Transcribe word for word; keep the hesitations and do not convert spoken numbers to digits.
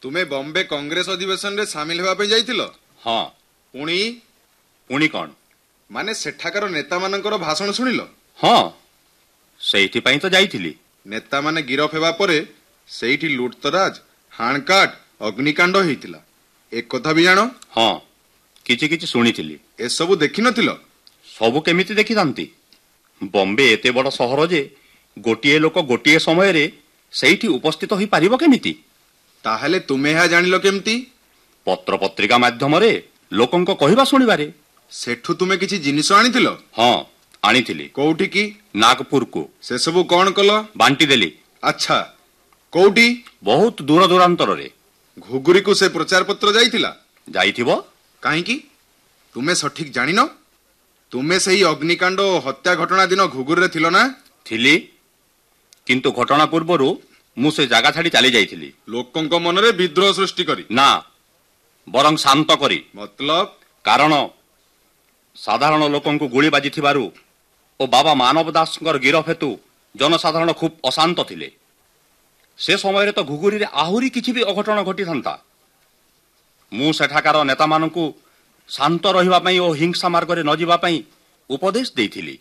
तुमे बॉम्बे कांग्रेस अधिवेशन रे शामिल होवा पे जाइतिलो? हाँ पुणी पुणी कौन माने सेठाकर नेता मानकर भाषण सुनिलो? हाँ सेठी पाई तो जाइथिली। नेता माने गिरफ हेबा परे सेठी लुटतराज हाणकाट अग्निकांड हेतिला एक कथा भी जानो? हाँ किछि किछि सुनिथिली। ए सबु देखि नथिलो? सबु केमिति देखि थांती। बॉम्बे एते बड़ सहर जे गोटिए लोक गोटिए समय रे सेठी उपस्थित होई पारिबो केमिति? ताहले तुमे हा जानिलो केमती? पत्र पत्रिका माध्यम रे लोकंको कहिबा सुनिबारे। सेठु तुमे किछि जिनिस आनिथिलो? हाँ आनिथिली। कोउठी की? नागपुर को। से सबु कोन कलो? बांटी देली। अच्छा कोउठी? बहुत दूर दूरांतर रे। घुगुरी को से प्रचार पत्र जाइथिला? जाइथिबो। काहे की? तुमे सठिक जानिनो? तुमे सही अग्निकांड हत्या घटना दिन घुगुर रे थिलो ना? थिली किंतु घटना पूर्वरु मु से जागा छाड़ी चली जाइथिली। लोकंको मन रे विद्रोह सृष्टि करी? ना बरं शांत करी। मतलब? कारण साधारण लोकंको गुली बाजी थिबारु ओ बाबा मानव दासकर गिरफ हेतु जनसाधारण खूब अशांत थिले। से समय रे तो घुगुरी रे आहुरी किछि भी अघटन घटी थांता। मु सेठाकार नेता मानकु शांत रहिबा पई ओ हिंसा मार्ग रे न जिबा पई उपदेश देइथिली।